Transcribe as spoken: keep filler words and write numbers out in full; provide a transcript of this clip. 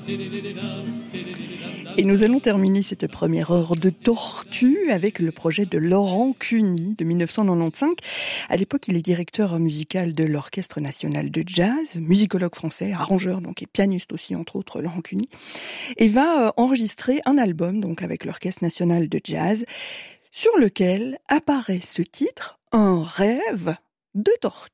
Et nous allons terminer cette première heure de Tortue avec le projet de Laurent Cuny de dix-neuf cent quatre-vingt-quinze. À l'époque, il est directeur musical de l'Orchestre national de jazz, musicologue français, arrangeur donc et pianiste aussi entre autres Laurent Cuny, et va enregistrer un album donc avec l'Orchestre national de jazz sur lequel apparaît ce titre, Un rêve de tortue.